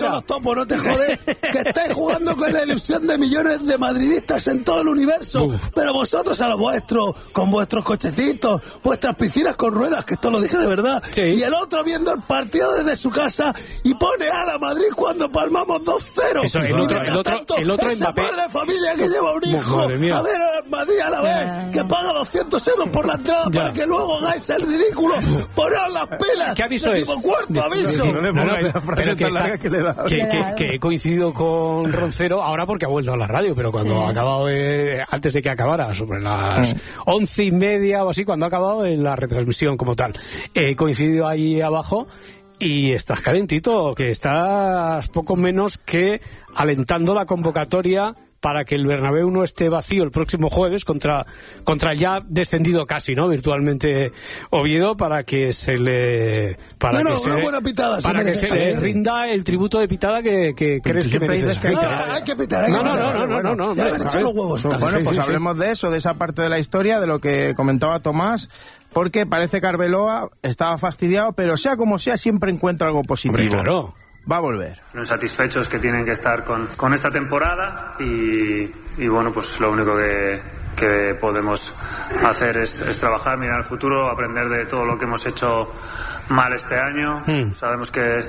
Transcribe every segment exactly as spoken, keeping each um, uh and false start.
todos los topos, no te jodes, que estáis jugando con la ilusión de millones de madridistas en todo el universo. Uf. Pero vosotros a lo vuestro, con vuestros cochecitos, vuestras piscinas con ruedas, que esto lo dije de verdad, sí. Y el otro viendo el partido desde su casa y pone a la Madrid cuando palmamos dos cero. Eso, el otro, el otro, tanto, el otro ese Mbappé. Padre de familia que lleva un hijo a ver a Madrid a la vez, yeah. que paga doscientos euros por la entrada yeah. para que luego hagáis el ridículo. Poneos las pilas. ¿Qué aviso es? Cuarto aviso. No, no, no, no, no, pero que, está, que, le da. Que, que, que he coincidido con Roncero ahora porque ha vuelto a la radio, pero cuando ha acabado de, antes de que acabara, sobre las once y media o así, cuando ha acabado en la retransmisión como tal, he coincidido ahí abajo. Y estás calentito, que estás poco menos que alentando la convocatoria para que el Bernabéu no esté vacío el próximo jueves contra, contra el ya descendido casi, ¿no? Virtualmente Oviedo, para que se le para bueno, que se, una buena pitada, para que se le rinda el tributo de pitada que, que crees que mereces. Que hay, que, hay que pitar, hay no, que no, pitar. no, no, no, no, no, ya me han echado los huevos. Bueno, pues, sí, pues sí, hablemos sí. de eso, de esa parte de la historia, de lo que comentaba Tomás. Porque parece que Arbeloa estaba fastidiado, pero sea como sea, siempre encuentra algo positivo. Hombre, claro. Va a volver. Satisfechos que tienen que estar con, con esta temporada y, y bueno, pues lo único que, que podemos hacer es, es trabajar, mirar al futuro, aprender de todo lo que hemos hecho mal este año. Mm. Sabemos que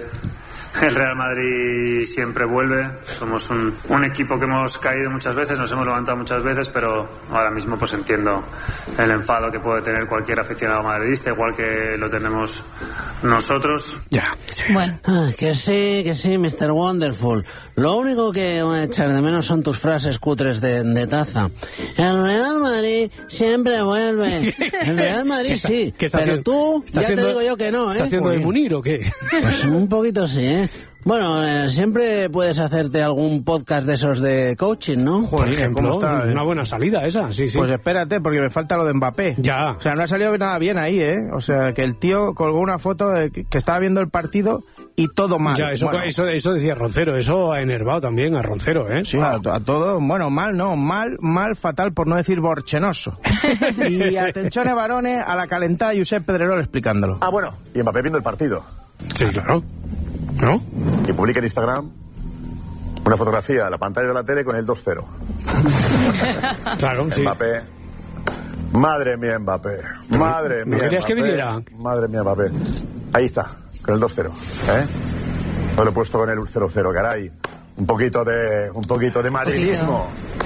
el Real Madrid siempre vuelve, somos un, un equipo que hemos caído muchas veces, nos hemos levantado muchas veces, pero ahora mismo pues entiendo el enfado que puede tener cualquier aficionado madridista, igual que lo tenemos nosotros. Ya, sí. Bueno. Ah, que sí, que sí, mister Wonderful. Lo único que voy a echar de menos son tus frases cutres de, de taza. El Real Madrid siempre vuelve. El Real Madrid está, sí, pero haciendo, tú, ya haciendo, te digo yo que no, ¿eh? ¿Está haciendo de Munir o qué? Pues un poquito sí, ¿eh? Bueno, eh, siempre puedes hacerte algún podcast de esos de coaching, ¿no? Por Joder, ejemplo, ¿cómo está, eh? Una buena salida esa, sí, sí. Pues espérate, porque me falta lo de Mbappé. Ya. O sea, no ha salido nada bien ahí, ¿eh? O sea, que el tío colgó una foto de que, que estaba viendo el partido y todo mal. Ya, eso, bueno. eso, eso decía Roncero, eso ha enervado también a Roncero, ¿eh? Sí, a, a todo, bueno, mal, no, mal, mal, fatal, por no decir borchenoso. Y atención, varones, a la calentada Josep Pedrerol explicándolo. Ah, bueno, y Mbappé viendo el partido. Sí, claro. ¿No? Y publica en Instagram una fotografía de la pantalla de la tele con el dos cero. Claro, sí. Mbappé. Madre mía, Mbappé. Madre mía. ¿No querías Mbappé. que viniera? Madre mía, Mbappé. Ahí está, con el dos cero. ¿Eh? No lo he puesto con el cero cero, caray. Un poquito de, un poquito de madridismo.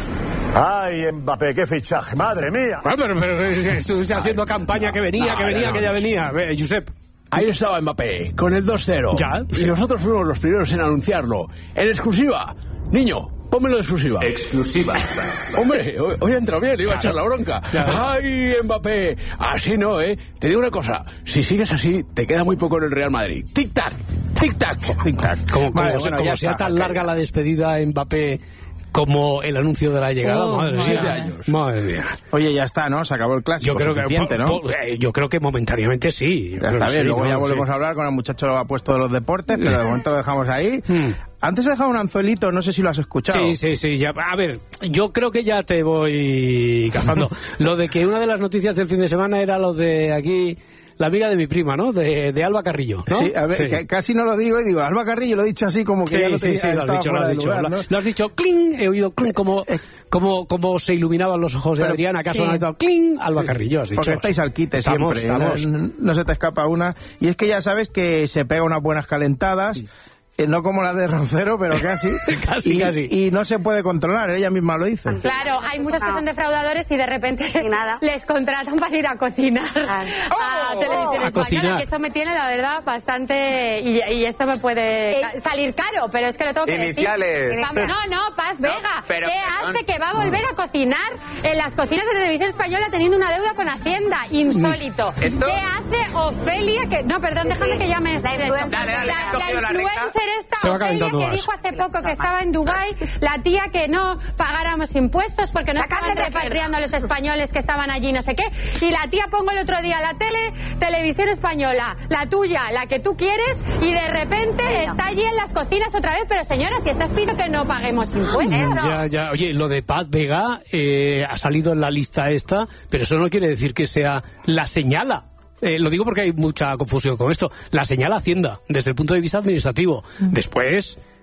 ¡Ay, Mbappé, qué fichaje! ¡Madre mía! Bueno, pero, pero estuviste haciendo campaña que venía, no, que venía, no, que ya venía. Eh, Josep. Ahí estaba Mbappé, con el dos cero. Ya. Y nosotros fuimos los primeros en anunciarlo. En exclusiva. Niño, pónmelo de exclusiva. Exclusiva. Hombre, hoy, hoy ha entrado bien, le iba claro. a echar la bronca. Claro. ¡Ay, Mbappé! Así no, ¿eh? Te digo una cosa. Si sigues así, te queda muy poco en el Real Madrid. ¡Tic-tac! ¡Tic-tac! Tic-tac. Como, vale, como, bueno, como sea está, tan okay. larga la despedida en Mbappé como el anuncio de la llegada, oh, madre siete mía. años. Madre mía. Oye, ya está, ¿no? Se acabó el clásico. Yo creo que, ¿no? po, eh, yo creo que momentáneamente sí. Ya está bien, sí, luego no, ya volvemos sí. a hablar con el muchacho lo ha puesto de los deportes, pero de momento lo dejamos ahí. Hmm. Antes he dejado un anzuelito, no sé si lo has escuchado. Sí, sí, sí. Ya, a ver, yo creo que ya te voy cazando. Lo de que una de las noticias del fin de semana era lo de aquí... La amiga de mi prima, ¿no? De, de Alba Carrillo, ¿no? Sí, a ver, sí. Que casi no lo digo y digo, Alba Carrillo lo he dicho así como que sí, ya no sí, te sí, lo has dicho, lo has dicho. Lugar, lo, ¿no? lo has dicho, cling, he oído cling, como, como, como se iluminaban los ojos de Pero, Adrián, acaso sí. no ha dicho cling, Alba Carrillo, has dicho. Porque estáis al quite estamos, siempre, estamos. No, no se te escapa una. Y es que ya sabes que se pega unas buenas calentadas. Sí. Eh, no como la de Roncero, pero casi. casi, y, casi. Y no se puede controlar, ella misma lo dice. Claro, hay muchos que son defraudadores y de repente nada. les contratan para ir a cocinar ah. a oh, Televisión oh, Española, a cocinar. que esto me tiene, la verdad, bastante... Y, y esto me puede ca- salir caro, pero es que lo tengo que Iniciales. decir. Vamos, no, no, Paz No, Vega, pero, ¿qué perdón. hace que va a volver a cocinar en las cocinas de Televisión Española teniendo una deuda con Hacienda? Insólito. ¿Esto? ¿Qué hace Ofelia? Que No, perdón, déjame que llame esto. Dale, dale, la, has cogido la la influencer esta, Se va Ofelia, calentando que más. dijo hace poco que estaba en Dubái, la tía que no pagáramos impuestos porque no estaban repatriando a los españoles que estaban allí, no sé qué. Y la tía pongo el otro día la tele, Televisión Española, la tuya, la que tú quieres, y de repente está allí en las cocinas otra vez. Pero señora, si estás pidiendo que no paguemos impuestos. Ya, ya. Oye, lo de Paz Vega eh, ha salido en la lista esta, pero eso no quiere decir que sea la señala. Eh, lo digo porque hay mucha confusión con esto. La señala Hacienda, desde el punto de vista administrativo. Mm. Después...